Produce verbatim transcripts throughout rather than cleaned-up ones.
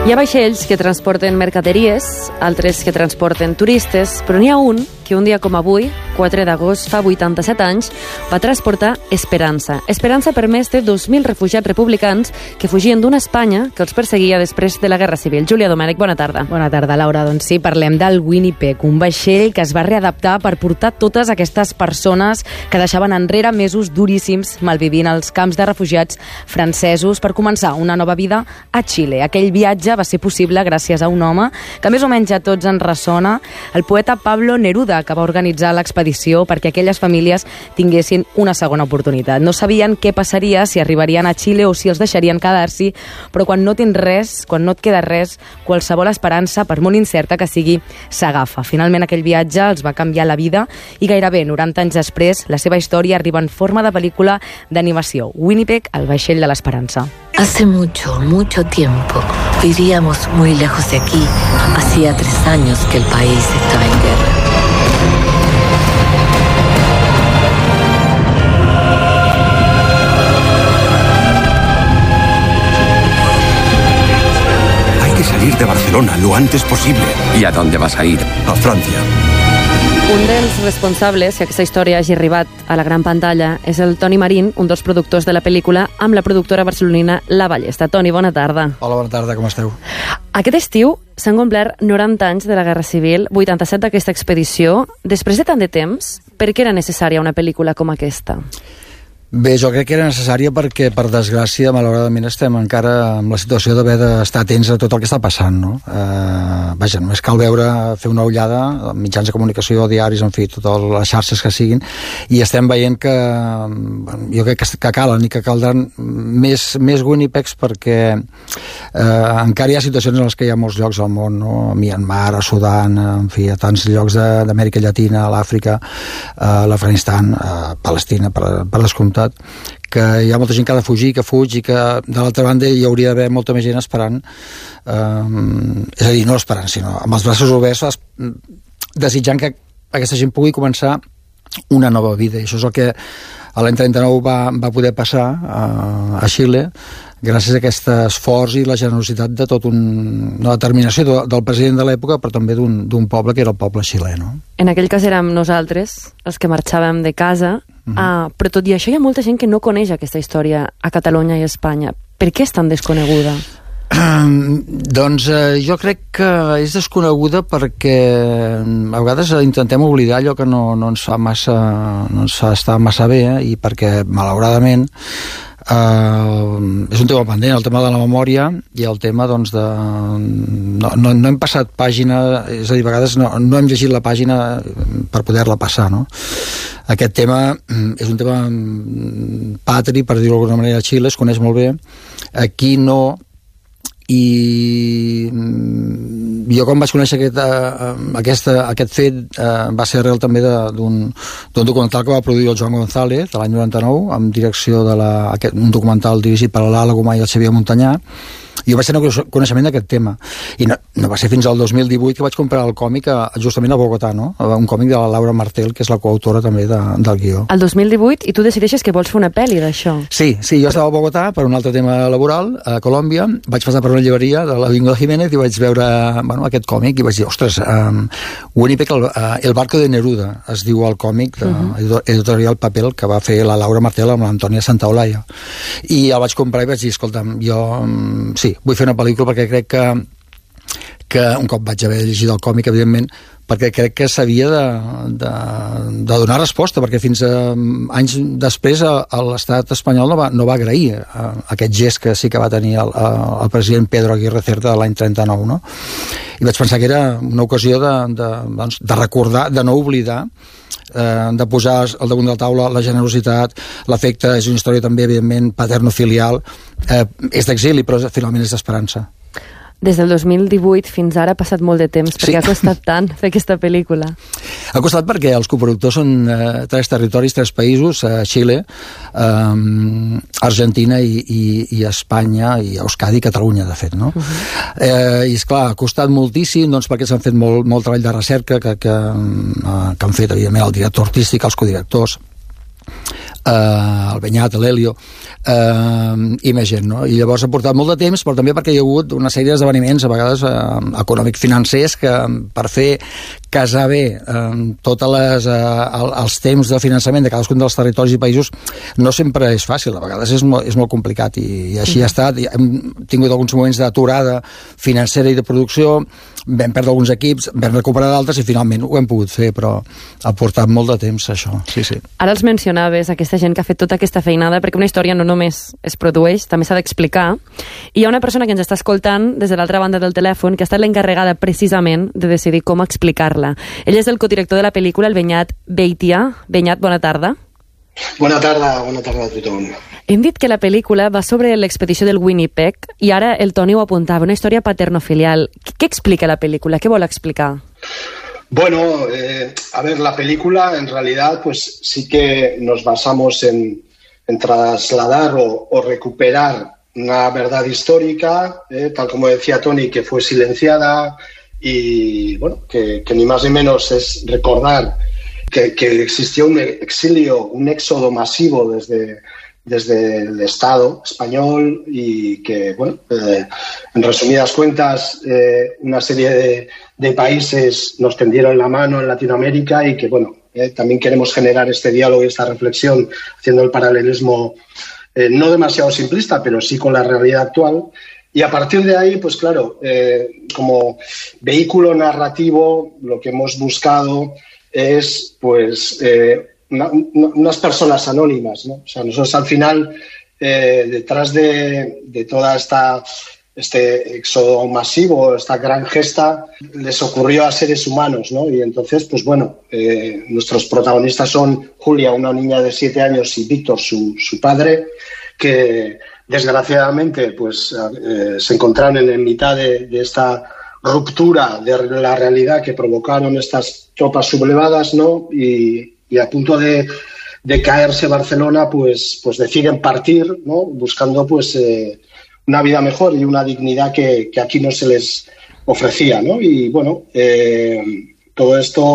Hi ha vaixells que transporten mercaderies, altres que transporten turistes, però n'hi ha un que un dia com avui, quatre d'agost, fa vuitanta-set anys, va transportar esperança. Esperança per més de dos mil refugiats republicans que fugien d'una Espanya que els perseguia després de la Guerra Civil. Júlia Domènech, bona tarda. Bona tarda, Laura. Doncs sí, parlem del Winnipeg, un vaixell que es va readaptar per portar totes aquestes persones que deixaven enrere mesos duríssims malvivint als camps de refugiats francesos per començar una nova vida a Xile. Aquell viatge va ser possible gràcies a un home que més o menys a tots ens ressona, el poeta Pablo Neruda, que va organitzar l'expedició perquè aquelles famílies tinguessin una segona oportunitat. No sabien què passaria, si arribarien a Xile o si els deixarien quedar-s'hi, però quan no tens res, quan no et queda res, qualsevol esperança, per molt incerta que sigui, s'agafa. Finalment aquell viatge els va canviar la vida i gairebé noranta anys després la seva història arriba en forma de pel·lícula d'animació. Winnipeg, el vaixell de l'esperança. Hace mucho, mucho tiempo iríamos muy lejos de aquí. Hacía tres años que el país estaba en guerra. Hay que salir de Barcelona lo antes posible. ¿Y a dónde vas a ir? A Francia. Un dels responsables que aquesta història hagi arribat a la gran pantalla és el Toni Marín, un dels productors de la pel·lícula, amb la productora barcelonina La Ballesta. Toni, bona tarda. Hola, bona tarda, com esteu? Aquest estiu s'han complert noranta anys de la Guerra Civil, vuitanta-set d'aquesta expedició. Després de tant de temps, per què era necessària una pel·lícula com aquesta? Bé, jo crec que era necessària perquè, per desgràcia, malauradament estem encara amb la situació d'haver d'estar atents a tot el que està passant, no? Eh, vaja, només cal veure, fer una ullada, mitjans de comunicació, diaris, en fi, totes les xarxes que siguin, i estem veient que jo crec que, que calen i que caldran més, més Winnipegs perquè eh, encara hi ha situacions en les que hi ha molts llocs al món, no? A Myanmar, a Sudan, en fi, a tants llocs d'Amèrica Llatina, a l'Àfrica, a l'Afganistan, a Palestina, per, per descomptat, que hi ha molta gent que ha de fugir, que fuig, i que de l'altra banda hi hauria d'haver molta més gent esperant, eh, és a dir, no esperant, sinó amb els braços oberts, desitjant que aquesta gent pugui començar una nova vida. I això és el que a l'any trenta-nou va, va poder passar a, a Xile, gràcies a aquest esforç i la generositat de tot un, una determinació de, del president de l'època, però també d'un poble que era el poble xilè, no? En aquell cas érem nosaltres, els que marxàvem de casa, uh-huh. ah, però tot i això hi ha molta gent que no coneix aquesta història a Catalunya i a Espanya. Per què és tan desconeguda? Doncs eh, jo crec que és desconeguda perquè a vegades intentem oblidar allò que no, no ens fa massa, no ens fa estar massa bé, eh? I perquè malauradament Uh, és un tema pendent, el tema de la memòria i el tema, doncs, de no, no, no hem passat pàgina, és a dir, a vegades no, no hem llegit la pàgina per poder-la passar, no? Aquest tema és un tema patri, per dir-ho d'alguna manera, a Xile, es coneix molt bé, aquí no, i jo quan vaig conèixer aquest, uh, aquesta, aquest fet uh, va ser arrel també d'un documental que va produir el Joan González de l'any noranta-nou, amb direcció de la, aquest, un documental dirigit per l'Ala Gomà i el Xavier Montanyà, i jo vaig tenir coneixement d'aquest tema, i no, no va ser fins al dos mil divuit que vaig comprar el còmic a, justament a Bogotà, no? Un còmic de la Laura Martel, que és la coautora també de, del guió. El dos mil divuit, i tu decideixes que vols fer una pel·li d'això. Sí, sí, jo estava a Bogotà per un altre tema laboral, a Colòmbia, vaig passar per una llibreria de la Bingo Jiménez i vaig veure, bueno, aquest còmic i vaig dir, ostres, um, Winnipeg, el, uh, el barco de Neruda, es diu el còmic de uh-huh. editorial Papel, que va fer la Laura Martel amb l'Antònia Santaolalla. I el vaig comprar i vaig dir, escolta'm, jo, um, sí, vull fer una pel·lícula perquè crec que, que un cop vaig haver llegit el còmic, evidentment, perquè crec que s'havia de, de, de donar resposta, perquè fins a anys després l'estat espanyol no va, no va agrair a, a aquest gest que sí que va tenir el, el president Pedro Aguirre Cerda l'any trenta-nou, no? I vaig pensar que era una ocasió de, de, doncs, de recordar, de no oblidar, eh, de posar al damunt de la taula la generositat, l'afecte. És una història també, evidentment, paterno-filial, eh, és d'exili, però finalment és d'esperança. Des del dos mil divuit fins ara ha passat molt de temps. Per què ha costat tant fer aquesta pel·lícula? Ha costat perquè els coproductors són eh, tres territoris, tres països, eh, Xile, eh, Argentina i, i, i Espanya, i Euskadi i Catalunya, de fet, no? Uh-huh. eh, I, esclar, ha costat moltíssim, doncs, perquè s'han fet molt, molt treball de recerca que, que, eh, que han fet, evidentment, el director artístic, els codirectors, Uh, el Benyat, l'Helio uh, i més gent, no? I llavors ha portat molt de temps, però també perquè hi ha hagut una sèrie d'esdeveniments, a vegades uh, econòmic-financers, que per fer casar bé uh, tots uh, els temps de finançament de cadascun dels territoris i països no sempre és fàcil, a vegades és molt, és molt complicat, i, i així ha estat. Hem tingut alguns moments d'aturada financera i de producció, vam perdre alguns equips, vam recuperar d'altres i finalment ho hem pogut fer, però ha portat molt de temps això, sí, sí. Ara els mencionaves, aquesta gent que ha fet tota aquesta feinada, perquè una història no només es produeix, també s'ha d'explicar, i hi ha una persona que ens està escoltant des de l'altra banda del telèfon que ha estat l'encarregada precisament de decidir com explicar-la. Ell és el codirector de la pel·lícula, el Benyat Beitia. Benyat, bona tarda. Bona tarda, bona tarda a tothom. Hem dit que la pel·lícula va sobre l'expedició del Winnipeg i ara el Toni ho apuntava, una història paternofilial. Què explica la pel·lícula? Què vol explicar? Bueno, eh, a ver, la película en realidad pues sí que nos basamos en, en trasladar o, o recuperar una verdad histórica, eh, tal como decía Tony, que fue silenciada y bueno, que, que ni más ni menos es recordar que, que existió un exilio, un éxodo masivo desde, desde el Estado español y que, bueno, eh, en resumidas cuentas, eh, una serie de, de países nos tendieron la mano en Latinoamérica y que, bueno, eh, también queremos generar este diálogo y esta reflexión haciendo el paralelismo eh, no demasiado simplista, pero sí con la realidad actual. Y a partir de ahí, pues claro, eh, como vehículo narrativo, lo que hemos buscado es, pues, eh, Una, unas personas anónimas, ¿no? O sea, nosotros al final, eh, detrás de, de toda esta este éxodo masivo, esta gran gesta, les ocurrió a seres humanos, ¿no? Y entonces, pues bueno, eh, nuestros protagonistas son Julia, una niña de siete años, y Víctor, su, su padre, que desgraciadamente, pues eh, se encontraron en mitad de, de esta ruptura de la realidad que provocaron estas tropas sublevadas, ¿no? Y y a punto de, de caerse Barcelona, pues, pues deciden partir, ¿no? Buscando pues eh, una vida mejor y una dignidad que, que aquí no se les ofrecía, ¿no? Y bueno, eh, todo esto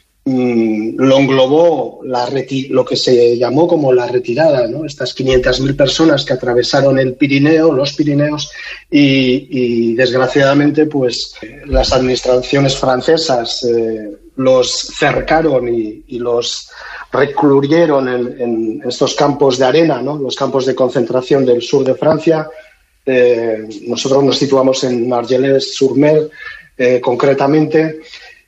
mmm, lo englobó la reti- lo que se llamó como la retirada, ¿no? Estas quinientas mil personas que atravesaron el Pirineo, los Pirineos, y, y desgraciadamente pues las administraciones francesas eh, los cercaron y, y los recluyeron en, en estos campos de arena, ¿no? Los campos de concentración del sur de Francia. Eh, nosotros nos situamos en Argelès-sur-Mer, eh, concretamente,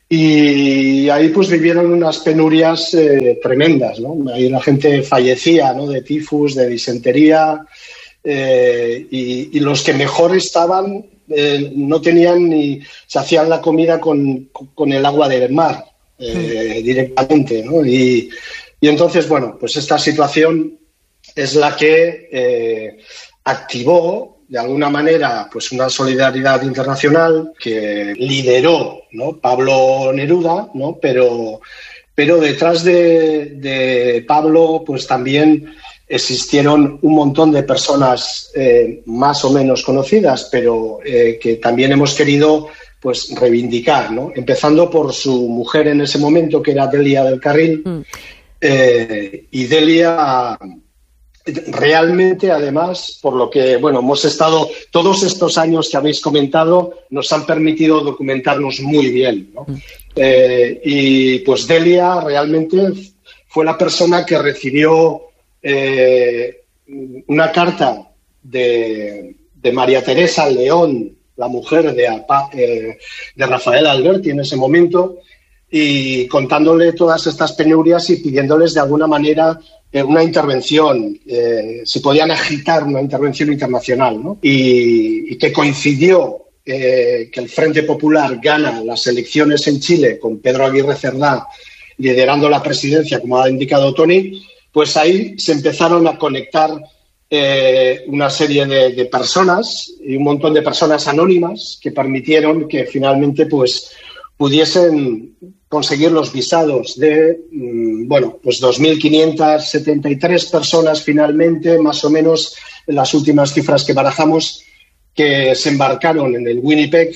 y ahí pues vivieron unas penurias eh, tremendas, ¿no? Ahí la gente fallecía, ¿no? De tifus, de disentería, eh, y, y los que mejor estaban Eh, no tenían ni, se hacían la comida con, con el agua del mar eh, directamente, ¿no? Y, y entonces, bueno, pues esta situación es la que eh, activó de alguna manera pues una solidaridad internacional que lideró, ¿no? Pablo Neruda, ¿no? Pero, pero detrás de, de Pablo pues también existieron un montón de personas eh, más o menos conocidas, pero eh, que también hemos querido pues reivindicar, ¿no? Empezando por su mujer en ese momento, que era Delia del Carril, mm. eh, y Delia realmente, además, por lo que, bueno, hemos estado, todos estos años que habéis comentado, nos han permitido documentarnos muy bien, ¿no? Mm. Eh, y pues Delia realmente fue la persona que recibió Eh, una carta de, de María Teresa León, la mujer de, eh, de Rafael Alberti en ese momento, y contándole todas estas penurias y pidiéndoles de alguna manera eh, una intervención, eh, si podían agitar una intervención internacional, ¿no? Y, y que coincidió eh, que el Frente Popular gana las elecciones en Chile con Pedro Aguirre Cerdá liderando la presidencia, como ha indicado Tony. Pues ahí se empezaron a conectar eh, una serie de, de personas y un montón de personas anónimas que permitieron que finalmente pues pudiesen conseguir los visados de, mmm, bueno, pues dos mil quinientas setenta y tres personas finalmente, más o menos en las últimas cifras que barajamos, que se embarcaron en el Winnipeg.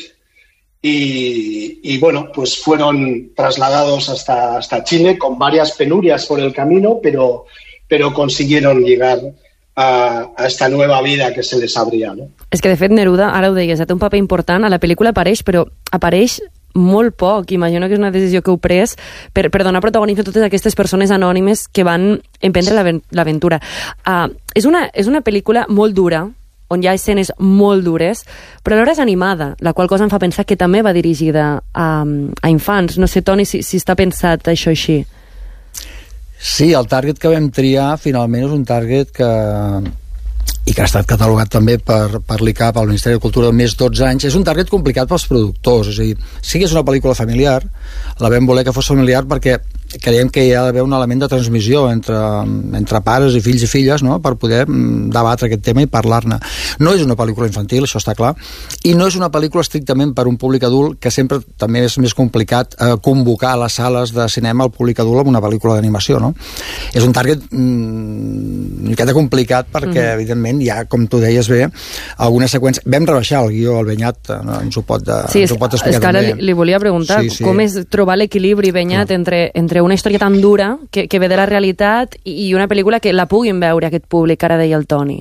Y, y bueno, pues fueron trasladados hasta, hasta Chile con varias penurias por el camino, pero, pero consiguieron llegar a, a esta nueva vida que se les abria, no? És que, de fet, Neruda, ara ho deies, té un paper important, a la pel·lícula apareix, però apareix molt poc. Imagino que és una decisió que heu pres per, per donar protagonisme a totes aquestes persones anònimes que van emprendre l'aventura. Uh, és, una, és una pel·lícula molt dura, on hi ha escenes molt dures, però alhora és animada, la qual cosa em fa pensar que també va dirigida a, a infants. No sé, Toni, si, si està pensat això així. Sí, el target que vam triar finalment és un target que i que ha estat catalogat també per, per l'I C A P, al Ministeri de Cultura, més dotze anys. És un target complicat pels productors, és a dir, sí que és una pel·lícula familiar, la vam voler que fos familiar perquè creiem que hi ha d'haver un element de transmissió entre, entre pares i fills i filles, no?, per poder debatre aquest tema i parlar-ne. No és una pel·lícula infantil, això està clar, i no és una pel·lícula estrictament per un públic adult, que sempre també és més complicat eh, convocar a les sales de cinema el públic adult amb una pel·lícula d'animació, no? És un target mm, una miqueta complicat perquè, mm. evidentment, hi ha, com tu deies bé, alguna seqüència. Vam rebaixar el guió, el Beñat no? ens ho pot, sí, ens ho pot explicar és que ara també. Li, li volia preguntar sí, sí. com és trobar l'equilibri, Beñat, no. entre, entre una història tan dura que, que ve de la realitat i una pel·lícula que la puguin veure aquest públic, ara deia el Toni.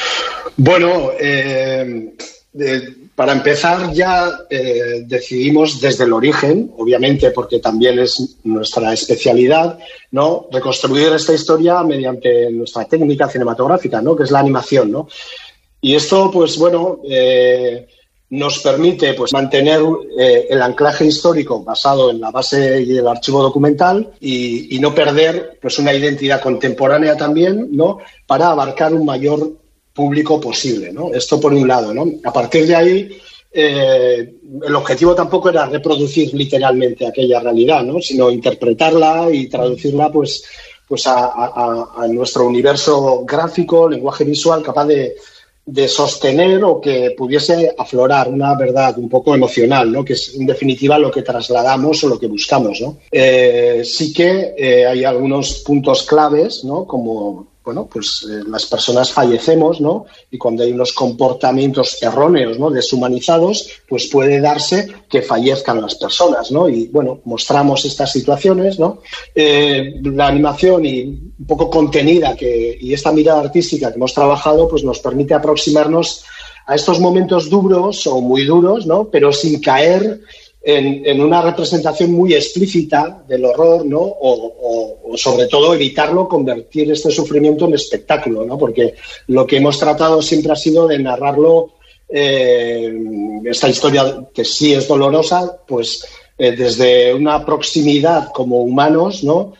Bueno, eh, de, para empezar ya eh, decidimos desde el origen, obviamente porque también es nuestra especialidad, ¿no?, reconstruir esta historia mediante nuestra técnica cinematográfica, ¿no?, que es la animación, ¿no? Y esto, pues bueno, eh, nos permite pues mantener eh, el anclaje histórico basado en la base y el archivo documental y, y no perder pues una identidad contemporánea también, ¿no?, para abarcar un mayor público posible, ¿no? Esto por un lado, ¿no? A partir de ahí, eh, el objetivo tampoco era reproducir literalmente aquella realidad, ¿no?, sino interpretarla y traducirla pues, pues a, a, a nuestro universo gráfico, lenguaje visual, capaz de de sostener o que pudiese aflorar una verdad un poco emocional, ¿no?, que es en definitiva lo que trasladamos o lo que buscamos, ¿no? Eh, sí que eh, hay algunos puntos claves, ¿no?, como bueno, pues eh, las personas fallecemos, ¿no?, y cuando hay unos comportamientos erróneos, ¿no?, deshumanizados, pues puede darse que fallezcan las personas, ¿no? Y bueno, mostramos estas situaciones, ¿no? Eh, la animación y un poco contenida que, y esta mirada artística que hemos trabajado, pues nos permite aproximarnos a estos momentos duros o muy duros, ¿no?, pero sin caer En, en una representación muy explícita del horror, ¿no?, o, o, o sobre todo evitarlo, convertir este sufrimiento en espectáculo, ¿no?, porque lo que hemos tratado siempre ha sido de narrarlo, eh, esta historia que sí es dolorosa, pues eh, desde una proximidad como humanos, ¿no?,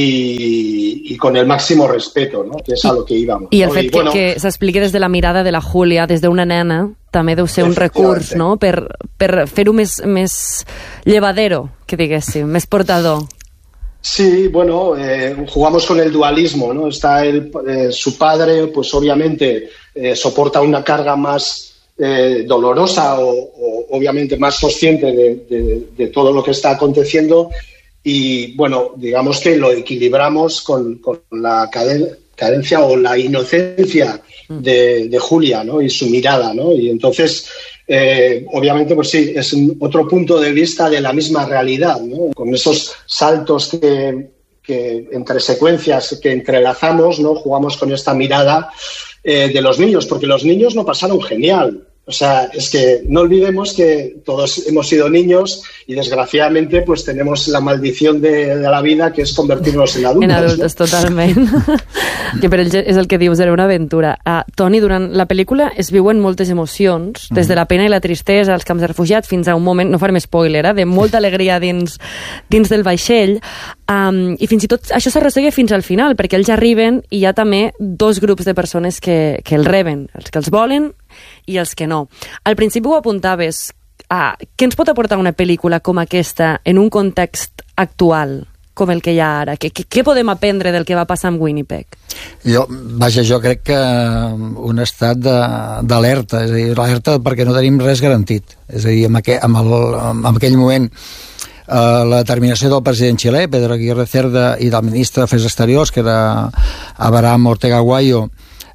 y, y con el máximo respeto, no?, que és a lo que íbamos. I el fet I, que, bueno, que s'expliqui des de la mirada de la Júlia, des d'una nena, també deu ser un recurs, no?, per, per fer-ho més, més llevadero, que diguéssim, més portador. Sí, bueno, eh, jugamos con el dualismo, ¿no? Está el, eh, su padre, pues obviamente eh, soporta una carga más eh, dolorosa o, o obviamente más consciente de, de, de todo lo que está aconteciendo. Y, bueno, digamos que lo equilibramos con, con la cadencia o la inocencia de, de Julia, ¿no?, y su mirada, ¿no? Y entonces, eh, obviamente, pues sí, es un, otro punto de vista de la misma realidad, ¿no?, con esos saltos que, que entre secuencias que entrelazamos, ¿no?, jugamos con esta mirada eh, de los niños, porque los niños lo pasaron genial. O sea, es que no olvidemos que todos hemos sido niños y desgraciadamente pues tenemos la maldición de, de la vida, que és convertir-nos en adultos. En adultos, no? Totalment. Que per ells és el que dius, era una aventura. Uh, Toni, durant la pel·lícula es viuen moltes emocions, des de la pena i la tristesa als camps de refugiats fins a un moment, no farem spoiler, eh, de molta alegria dins, dins del vaixell, um, i fins i tot això s'arrossega fins al final, perquè ells arriben i hi ha també dos grups de persones que, que el reben, els que els volen i els que no. Al principi ho apuntaves, ah, què ens pot aportar una pel·lícula com aquesta en un context actual com el que hi ha ara? Què, què podem aprendre del que va passar amb Winnipeg? Jo, vaja, jo crec que un estat d'alerta, és a dir, l'alerta perquè no tenim res garantit. És a dir, en aquell, en el, en aquell moment Uh, la determinació del president xilè, Pedro Aguirre Cerda, i del ministre d'Afers Exteriors, que era Abraham Ortega Guayo,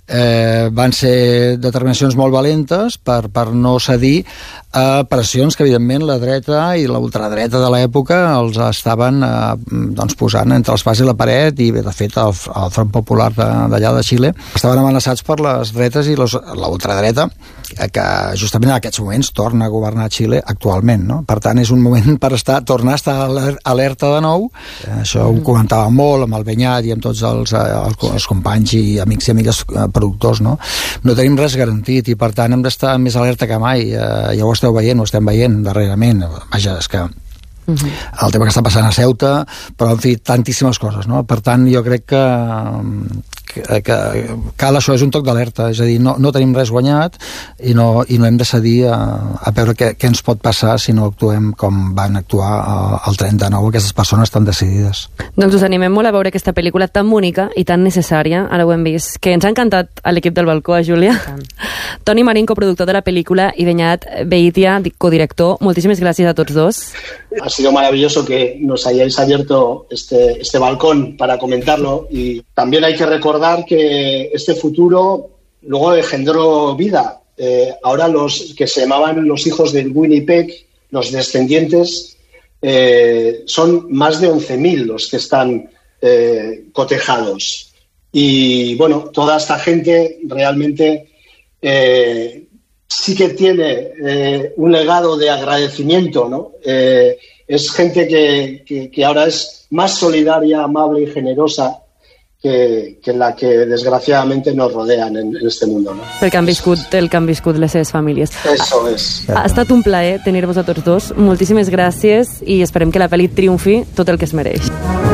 eh, van ser determinacions molt valentes per, per no cedir a pressions que, evidentment, la dreta i la ultradreta de l'època els estaven eh, doncs, posant entre l'espàs i la paret, i, de fet, el, el Front Popular d'allà de, de Xile estaven amenaçats per les dretes i los, la ultradreta, que justament en aquests moments torna a governar Xile actualment, no? Per tant, és un moment per estar, tornar a estar alerta de nou. Això ho comentàvem molt amb el Benyat i amb tots els, els, els companys i amics i amigues productors, no? No tenim res garantit i, per tant, hem d'estar més alerta que mai. Ja ho esteu veient, ho estem veient darrerament. Vaja, és que uh-huh. el tema que està passant a Ceuta, però, en fi, tantíssimes coses, no? Per tant, jo crec que Que, que cal això, és un toc d'alerta, és a dir, no, no tenim res guanyat i no, i no hem de cedir a, a veure què, què ens pot passar si no actuem com van actuar el trenta-nou aquestes persones tan decidides. Doncs us animem molt a veure aquesta pel·lícula tan bonica i tan necessària, ara ho hem vist, que ens ha encantat a l'equip del balcó, a Júlia. Toni Marín, coproductor de la pel·lícula, i Beñat Beitia, codirector, moltíssimes gràcies a tots dos. Ha sido maravilloso que nos hayáis abierto este, este balcón para comentarlo, y también hay que recordar que este futuro luego engendró vida. Eh, ahora los que se llamaban los hijos del Winnipeg, los descendientes, eh, son más de once mil los que están eh, cotejados. Y bueno, toda esta gente realmente eh, sí que tiene eh, un legado de agradecimiento, ¿no? Eh, es gente que, que, que ahora es más solidaria, amable y generosa que, que la que desgraciadamente nos rodean en, en este mundo, ¿no? El que han viscut, el que han viscut les seves famílies. Eso es. Ha estat un plaer tenir-vos a tots dos. Moltíssimes gràcies i esperem que la pel·li triomfi tot el que es mereix.